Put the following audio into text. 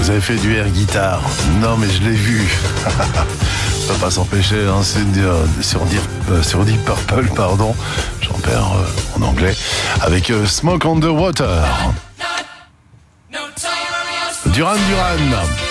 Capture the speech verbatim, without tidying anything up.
vous avez fait du air guitare. Non, mais je l'ai vu. Ça va pas s'empêcher, hein, c'est de dire, sur, dire, euh, sur Deep Purple, pardon. J'en perds euh, en anglais. Avec euh, Smoke on the Water. Duran Duran.